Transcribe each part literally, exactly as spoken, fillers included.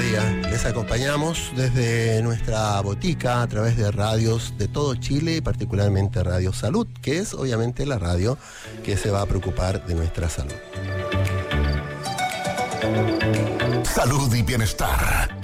día. Les acompañamos desde nuestra botica a través de radios de todo Chile y particularmente Radio Salud, que es obviamente la radio que se va a preocupar de nuestra salud. Salud y bienestar.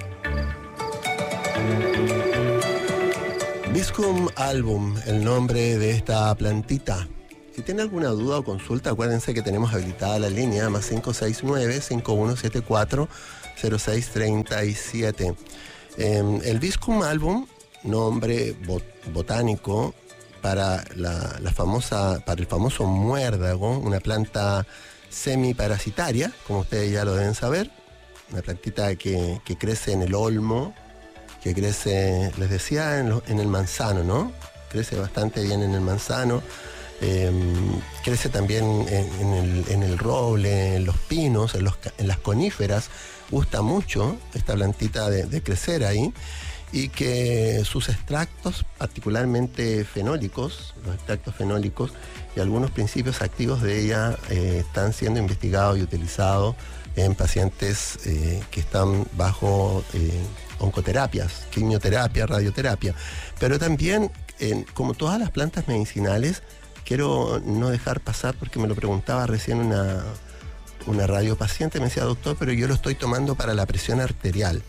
Viscum album, el nombre de esta plantita. Si tienen alguna duda o consulta, acuérdense que tenemos habilitada la línea más cinco seis nueve, cinco uno siete cuatro, cero seis tres siete. Eh, el Viscum album, nombre bot botánico para la, la famosa, para el famoso muérdago, una planta semiparasitaria, como ustedes ya lo deben saber, una plantita que, que crece en el olmo, que crece, les decía, en, lo, en el manzano, ¿no? Crece bastante bien en el manzano. Eh, crece también en, en, el, en el roble, en los pinos, en, los, en las coníferas. Gusta mucho esta plantita de, de crecer ahí, y que sus extractos, particularmente fenólicos, los extractos fenólicos y algunos principios activos de ella eh, están siendo investigados y utilizados en pacientes eh, que están bajo eh, oncoterapias, quimioterapia, radioterapia. Pero también, eh, como todas las plantas medicinales, quiero no dejar pasar, porque me lo preguntaba recién una, una radiopaciente, me decía: doctor, pero yo lo estoy tomando para la presión arterial.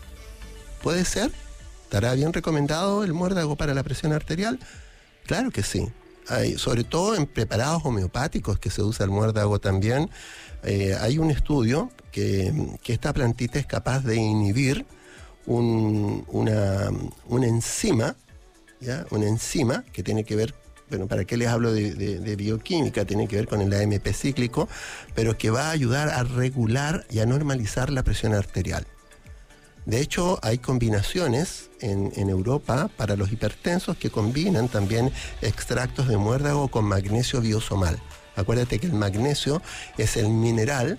¿Puede ser? ¿Estará bien recomendado el muérdago para la presión arterial? Claro que sí. Hay, sobre todo en preparados homeopáticos que se usa el muérdago también. Eh, hay un estudio que, que esta plantita es capaz de inhibir un, una, una enzima, ¿ya? Una enzima que tiene que ver, bueno, ¿para qué les hablo de, de, de bioquímica? Tiene que ver con el A M P cíclico, pero que va a ayudar a regular y a normalizar la presión arterial. De hecho, hay combinaciones en, en Europa para los hipertensos que combinan también extractos de muérdago con magnesio biosomal. Acuérdate que el magnesio es el mineral,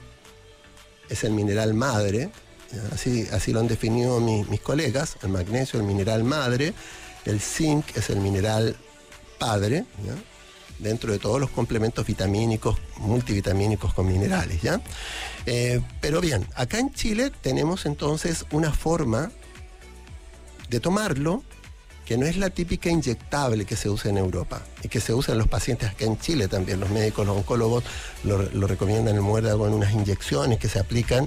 es el mineral madre, así, así lo han definido mi, mis colegas. El magnesio, el mineral madre, el zinc es el mineral padre, ¿ya? Dentro de todos los complementos vitamínicos, multivitamínicos con minerales, ¿ya? Eh, pero bien, acá en Chile tenemos entonces una forma de tomarlo que no es la típica inyectable que se usa en Europa y que se usa en los pacientes acá en Chile también. Los médicos, los oncólogos lo, lo recomiendan el muérdago en unas inyecciones que se aplican.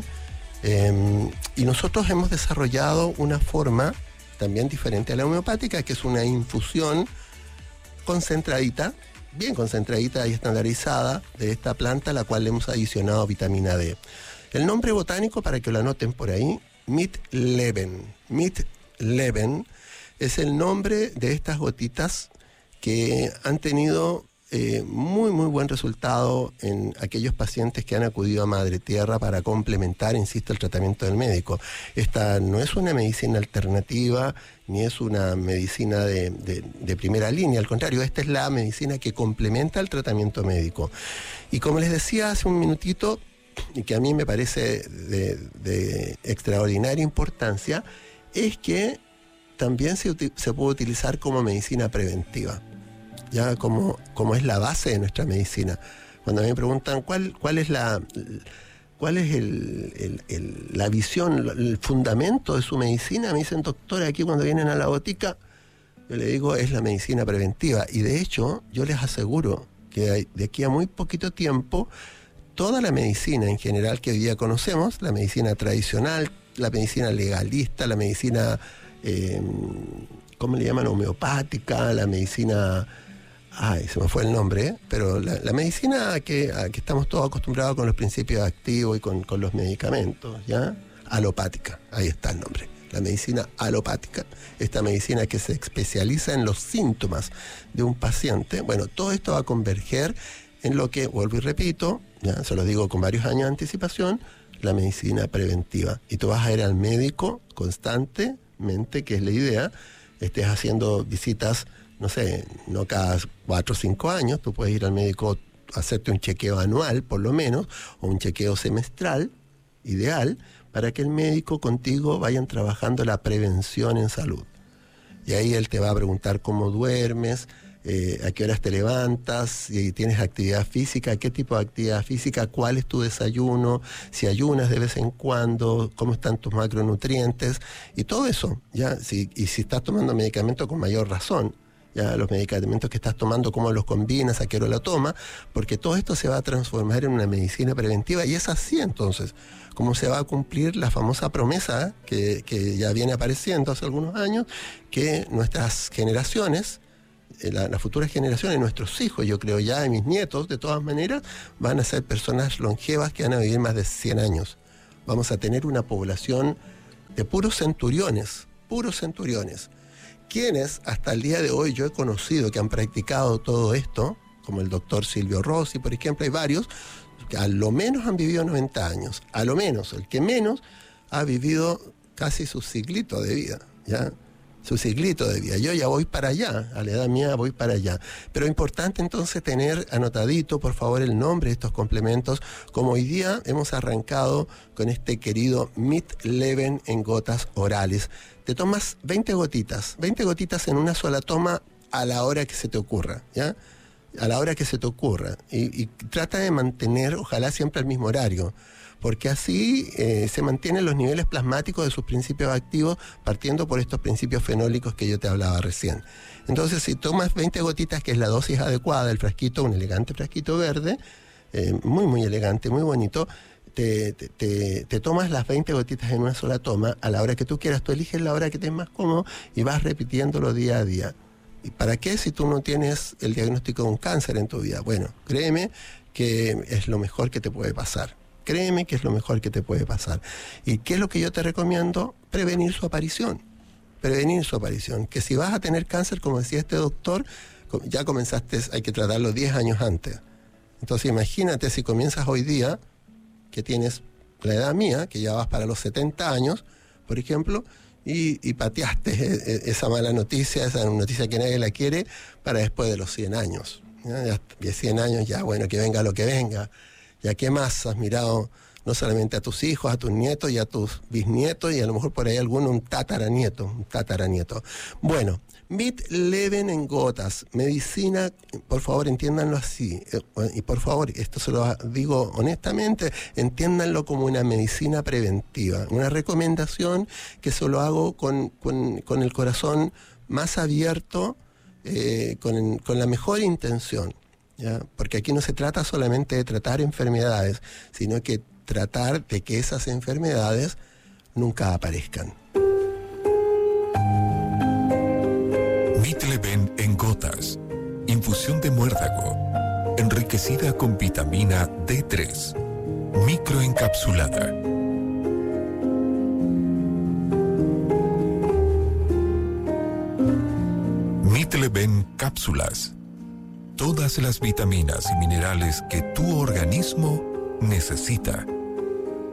Eh, y nosotros hemos desarrollado una forma también diferente a la homeopática, que es una infusión concentradita, bien concentradita y estandarizada de esta planta, a la cual le hemos adicionado vitamina D. El nombre botánico, para que lo anoten por ahí, Mitleben. Mitleben es el nombre de estas gotitas que han tenido eh, muy muy buen resultado en aquellos pacientes que han acudido a Madre Tierra para complementar, insisto, el tratamiento del médico. Esta no es una medicina alternativa, ni es una medicina de, de, de primera línea, al contrario, esta es la medicina que complementa el tratamiento médico. Y como les decía hace un minutito, y que a mí me parece de, de extraordinaria importancia, es que también se, se puede utilizar como medicina preventiva, ya como, como es la base de nuestra medicina. Cuando me preguntan cuál, cuál es la... ¿Cuál es el, el, el, la visión, el fundamento de su medicina? Me dicen: doctor, aquí cuando vienen a la botica, yo le digo, es la medicina preventiva. Y de hecho, yo les aseguro que de aquí a muy poquito tiempo, toda la medicina en general que hoy día conocemos, la medicina tradicional, la medicina legalista, la medicina, eh, ¿cómo le llaman? Homeopática, la medicina... Ay, se me fue el nombre, ¿eh? Pero la, la medicina que, a que estamos todos acostumbrados con los principios activos y con, con los medicamentos, ¿ya? Alopática, ahí está el nombre. La medicina alopática, esta medicina que se especializa en los síntomas de un paciente. Bueno, todo esto va a converger en lo que, vuelvo y repito, ya se lo digo con varios años de anticipación, la medicina preventiva. Y tú vas a ir al médico constantemente, que es la idea, estés haciendo visitas, no sé, no cada cuatro o cinco años, tú puedes ir al médico a hacerte un chequeo anual, por lo menos, o un chequeo semestral, ideal, para que el médico contigo vayan trabajando la prevención en salud. Y ahí él te va a preguntar cómo duermes, eh, a qué horas te levantas, si tienes actividad física, qué tipo de actividad física, cuál es tu desayuno, si ayunas de vez en cuando, cómo están tus macronutrientes y todo eso, ¿ya? Si, y si estás tomando medicamento, con mayor razón, ya los medicamentos que estás tomando, cómo los combinas, a qué hora lo tomas, porque todo esto se va a transformar en una medicina preventiva, y es así entonces como se va a cumplir la famosa promesa que, que ya viene apareciendo hace algunos años, que nuestras generaciones, la, las futuras generaciones, nuestros hijos, yo creo ya, y mis nietos, de todas maneras, van a ser personas longevas que van a vivir más de cien años. Vamos a tener una población de puros centuriones, puros centuriones, quienes hasta el día de hoy yo he conocido que han practicado todo esto, como el doctor Silvio Rossi, por ejemplo, hay varios, que a lo menos han vivido noventa años, a lo menos, el que menos ha vivido casi su ciclito de vida, ¿ya? Su ciclito de vida. Yo ya voy para allá, a la edad mía voy para allá. Pero es importante entonces tener anotadito, por favor, el nombre de estos complementos, como hoy día hemos arrancado con este querido Mid-Leven en gotas orales. Te tomas veinte gotitas, veinte gotitas en una sola toma a la hora que se te ocurra, ¿ya? A la hora que se te ocurra. Y, y trata de mantener, ojalá siempre el mismo horario, porque así eh, se mantienen los niveles plasmáticos de sus principios activos, partiendo por estos principios fenólicos que yo te hablaba recién. Entonces, si tomas veinte gotitas, que es la dosis adecuada del frasquito, un elegante frasquito verde, eh, muy, muy elegante, muy bonito, te, te, te, te tomas las veinte gotitas en una sola toma, a la hora que tú quieras, tú eliges la hora que te es más cómodo y vas repitiéndolo día a día. ¿Y para qué si tú no tienes el diagnóstico de un cáncer en tu vida? Bueno, créeme que es lo mejor que te puede pasar. Créeme que es lo mejor que te puede pasar. ¿Y qué es lo que yo te recomiendo? Prevenir su aparición. Prevenir su aparición. Que si vas a tener cáncer, como decía este doctor, ya comenzaste, hay que tratarlo diez años antes. Entonces imagínate si comienzas hoy día, que tienes la edad mía, que ya vas para los setenta años, por ejemplo, y, y pateaste esa mala noticia, esa noticia que nadie la quiere, para después de los cien años. ¿Ya? Ya cien años, ya bueno, que venga lo que venga. ¿Ya qué más has mirado? No solamente a tus hijos, a tus nietos y a tus bisnietos, y a lo mejor por ahí alguno un tataranieto, un tataranieto. Bueno, Mid-Leven en gotas, medicina, por favor entiéndanlo así, eh, y por favor, esto se lo digo honestamente, entiéndanlo como una medicina preventiva, una recomendación que se lo hago con, con, con el corazón más abierto, eh, con, con la mejor intención. ¿Ya? Porque aquí no se trata solamente de tratar enfermedades, sino que tratar de que esas enfermedades nunca aparezcan. Mid-Leven en gotas, infusión de muérdago, enriquecida con vitamina D tres, microencapsulada. Mid-Leven cápsulas. Todas las vitaminas y minerales que tu organismo necesita.